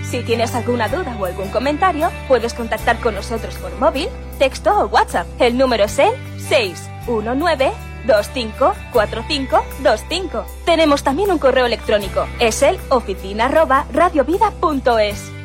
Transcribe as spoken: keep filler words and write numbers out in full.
Si tienes alguna duda o algún comentario, puedes contactar con nosotros por móvil, texto o WhatsApp. El número es el seis uno nueve dos cinco cuatro cinco dos cinco. Tenemos también un correo electrónico. Es el oficina arroba radiovida punto es.